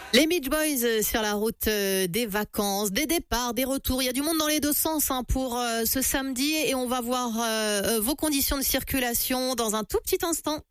Les Beach Boys sur la route des vacances, des départs, des retours. Il y a du monde dans les deux sens pour ce samedi et on va voir vos conditions de circulation dans un tout petit instant.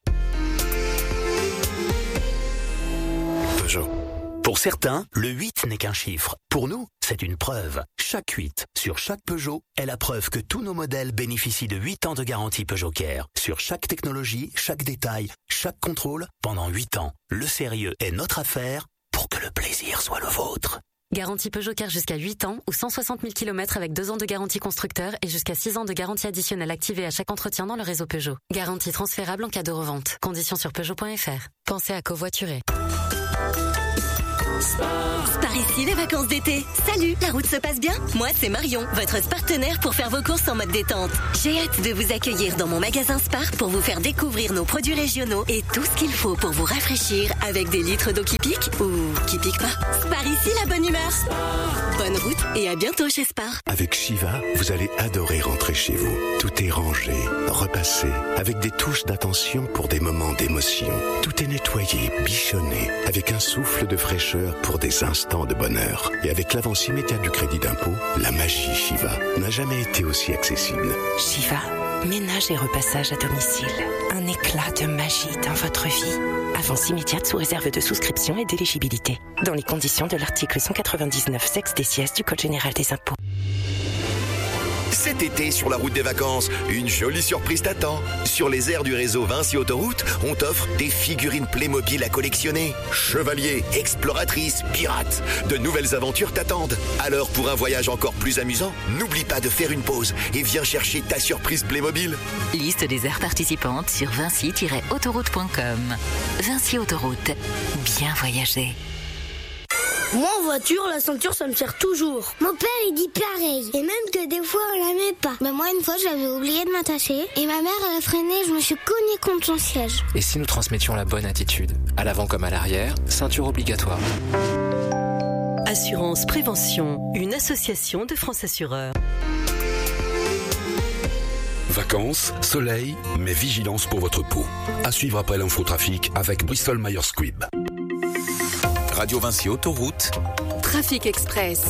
Peugeot. Pour certains, le 8 n'est qu'un chiffre. Pour nous, c'est une preuve. Chaque 8 sur chaque Peugeot est la preuve que tous nos modèles bénéficient de 8 ans de garantie Peugeot Care. Sur chaque technologie, chaque détail, chaque contrôle, pendant 8 ans. Le sérieux est notre affaire pour que le plaisir soit le vôtre. Garantie Peugeot Care jusqu'à 8 ans ou 160 000 km avec 2 ans de garantie constructeur et jusqu'à 6 ans de garantie additionnelle activée à chaque entretien dans le réseau Peugeot. Garantie transférable en cas de revente. Conditions sur Peugeot.fr. Pensez à covoiturer. Par ici, les vacances d'été. Salut, la route se passe bien? Moi, c'est Marion, votre partenaire pour faire vos courses en mode détente. J'ai hâte de vous accueillir dans mon magasin Spar pour vous faire découvrir nos produits régionaux et tout ce qu'il faut pour vous rafraîchir avec des litres d'eau qui pique ou qui pique pas. Spar ici, la bonne humeur. Bonne route et à bientôt chez Spar. Avec Shiva, vous allez adorer rentrer chez vous. Tout est rangé, repassé, avec des touches d'attention pour des moments d'émotion. Tout est nettoyé, bichonné, avec un souffle de fraîcheur pour des instants de bonheur. Et avec l'avance immédiate du crédit d'impôt, la magie Shiva n'a jamais été aussi accessible. Shiva, ménage et repassage à domicile. Un éclat de magie dans votre vie. Avance immédiate sous réserve de souscription et d'éligibilité. Dans les conditions de l'article 199 sexe des sièges du Code général des impôts. Cet été, sur la route des vacances, une jolie surprise t'attend. Sur les aires du réseau Vinci Autoroute, on t'offre des figurines Playmobil à collectionner. Chevaliers, exploratrices, pirates, de nouvelles aventures t'attendent. Alors, pour un voyage encore plus amusant, n'oublie pas de faire une pause et viens chercher ta surprise Playmobil. Liste des aires participantes sur vinci-autoroute.com. Vinci Autoroute. Bien voyager. Moi en voiture, la ceinture ça me sert toujours. Mon père il dit pareil. Et même que des fois on la met pas. Mais moi une fois j'avais oublié de m'attacher. Et ma mère elle a freiné, je me suis cognée contre son siège. Et si nous transmettions la bonne attitude? À l'avant comme à l'arrière, ceinture obligatoire. Assurance Prévention, une association de France Assureurs. Vacances, soleil, mais vigilance pour votre peau. À suivre après l'infotrafic avec Bristol Myers Squibb. Radio Vinci Autoroute. Trafic Express.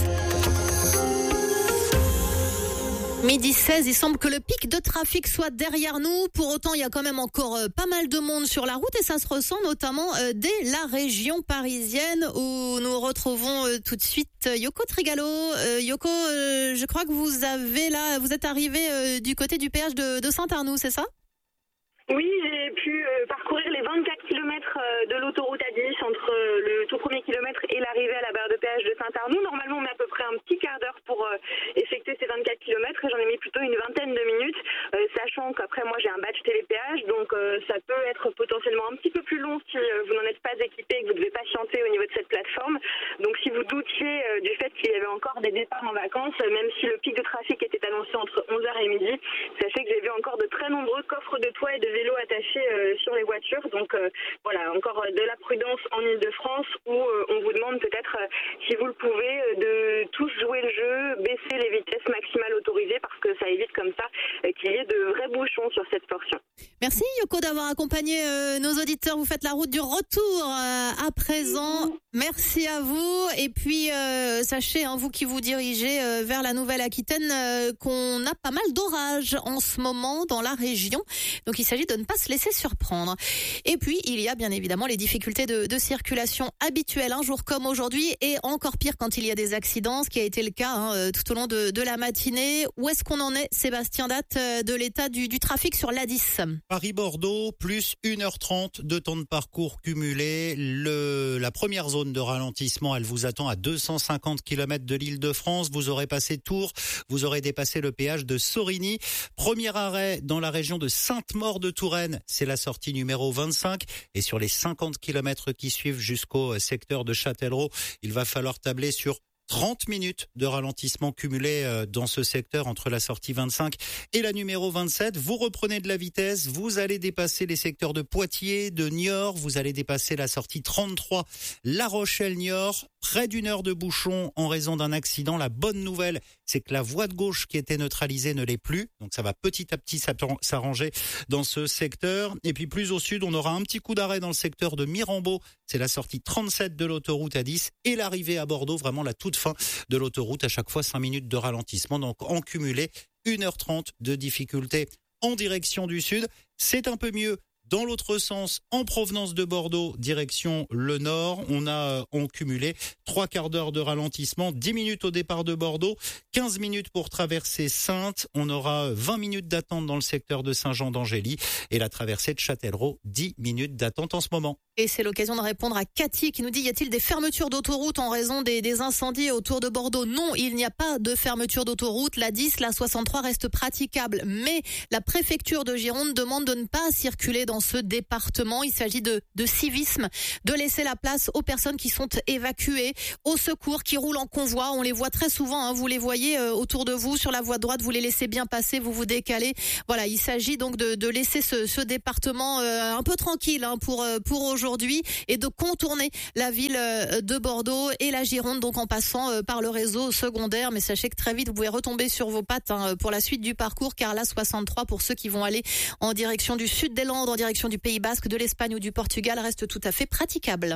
Midi 16, il semble que le pic de trafic soit derrière nous. Pour autant, il y a quand même encore pas mal de monde sur la route et ça se ressent notamment dès la région parisienne où nous retrouvons tout de suite Yoko Trigalo. Yoko, je crois que vous êtes arrivé du côté du péage de Saint-Arnoux, c'est ça? Oui, j'ai pu parcourir les 24 km de l'autoroute A10 entre le tout premier kilomètre et l'arrivée à la barre de péage de Saint-Arnoux. Normalement, on met à peu près un petit quart d'heure pour effectuer ces 24 km et j'en ai mis plutôt une vingtaine de minutes, sachant qu'après moi j'ai un badge télépéage, donc ça peut être potentiellement un petit peu plus long si vous n'en êtes pas équipé et que vous devez patienter au niveau de cette plateforme. Donc si vous doutiez du fait qu'il y avait encore des départs en vacances, même si le pic de trafic était annoncé entre 11h et midi, sachez que j'ai vu encore de très nombreux coffres de toit et de vélos attachés sur les voitures. Donc voilà, encore de la prudence en Ile-de-France où on vous demande peut-être, si vous le pouvez, de tous jouer le jeu, baisser les vitesses maximales autorisées parce que ça évite comme ça qu'il y ait de vrais bouchons sur cette portion. Merci Yoko d'avoir accompagné nos auditeurs. Vous faites la route du retour à présent. Merci à vous. Et puis sachez, vous qui vous dirigez vers la Nouvelle-Aquitaine, qu'on a pas mal d'orages en ce moment dans la région. Donc il s'agit de ne pas se laisser surprendre. Et puis il y a bien évidemment les difficultés de circulation habituelles un jour comme aujourd'hui et encore pire quand il y a des accidents, ce qui a été le cas tout au long de la matinée. Où est-ce qu'on en est, Sébastien Date, de l'état du trafic sur l'A10? Paris-Bordeaux, plus 1h30 de temps de parcours cumulé. La première zone de ralentissement, elle vous attend à 250 km de l'Île-de-France. Vous aurez passé Tours, vous aurez dépassé le péage de Sorigny. Premier arrêt dans la région de Sainte-Maure-de-Touraine, c'est la sortie numéro 25. Et sur les 50 km qui suivent jusqu'au secteur de Châtellerault, il va falloir tabler sur 30 minutes de ralentissement cumulé dans ce secteur entre la sortie 25 et la numéro 27. Vous reprenez de la vitesse, vous allez dépasser les secteurs de Poitiers, de Niort, vous allez dépasser la sortie 33, La Rochelle-Niort, près d'une heure de bouchon en raison d'un accident. La bonne nouvelle, c'est que la voie de gauche qui était neutralisée ne l'est plus, donc ça va petit à petit s'arranger dans ce secteur. Et puis plus au sud, on aura un petit coup d'arrêt dans le secteur de Mirambeau, c'est la sortie 37 de l'autoroute A10 et l'arrivée à Bordeaux, vraiment la toute fin de l'autoroute, à chaque fois 5 minutes de ralentissement, donc en cumulé 1h30 de difficulté en direction du sud. C'est un peu mieux dans l'autre sens, en provenance de Bordeaux, direction le nord. On a en cumulé 3 quarts d'heure de ralentissement, 10 minutes au départ de Bordeaux, 15 minutes pour traverser Saintes. On aura 20 minutes d'attente dans le secteur de Saint-Jean-d'Angély et la traversée de Châtellerault, 10 minutes d'attente en ce moment. Et c'est l'occasion de répondre à Cathy qui nous dit, y a-t-il des fermetures d'autoroute en raison des incendies autour de Bordeaux? Non, il n'y a pas de fermeture d'autoroute. La 10, la 63 reste praticable. Mais la préfecture de Gironde demande de ne pas circuler dans ce département. Il s'agit de civisme, de laisser la place aux personnes qui sont évacuées, aux secours qui roulent en convoi. On les voit très souvent, hein, vous les voyez autour de vous sur la voie de droite, vous les laissez bien passer, vous vous décalez. Voilà, il s'agit donc de laisser ce département un peu tranquille hein, pour aujourd'hui et de contourner la ville de Bordeaux et la Gironde, donc en passant par le réseau secondaire. Mais sachez que très vite, vous pouvez retomber sur vos pattes hein, pour la suite du parcours, car la 63, pour ceux qui vont aller en direction du sud des Landes, en direction du Pays Basque, de l'Espagne ou du Portugal, reste tout à fait praticable.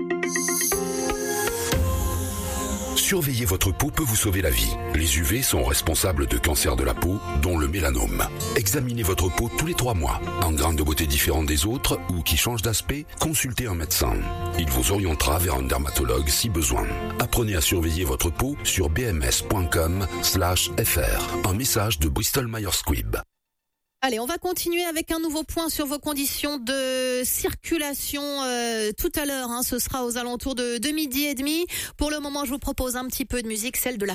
Surveiller votre peau peut vous sauver la vie. Les UV sont responsables de cancers de la peau, dont le mélanome. Examinez votre peau tous les 3 mois. En grains de beauté différents des autres ou qui changent d'aspect, consultez un médecin. Il vous orientera vers un dermatologue si besoin. Apprenez à surveiller votre peau sur bms.com/fr. Un message de Bristol Myers Squibb. Allez, on va continuer avec un nouveau point sur vos conditions de circulation tout à l'heure. Hein, ce sera aux alentours de 12h30. Pour le moment, je vous propose un petit peu de musique, celle de la